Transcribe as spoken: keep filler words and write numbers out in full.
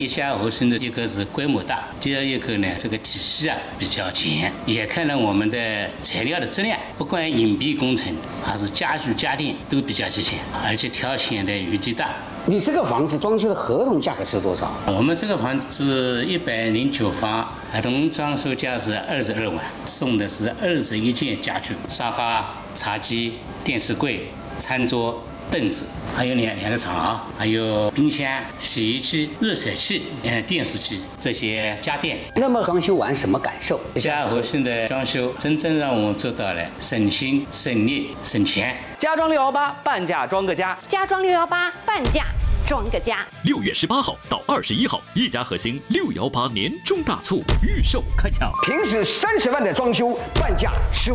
一家合生的一个是规模大，第二一个呢，这个体系啊比较全，也看到我们的材料的质量，不管隐蔽工程还是家具家电都比较齐全，而且挑选的余地大。 你这个房子装修的合同价格是多少？ 我们这个房子一百零九房，合同装修价是二十二万，送的是二十一件家具，沙发、茶几、电视柜、餐桌、凳子，还有两两个床，还有冰箱、洗衣机、热水器、呃电视机这些家电。 那么装修完什么感受？ 家和新的装修真正让我们做到了省心、省力、省钱。 家装六幺八半价装个家， 家装六幺八半价装个家。 六月十八号到二十一号，一家核心六幺八年中大促预售开抢， 平时三十万的装修半价十。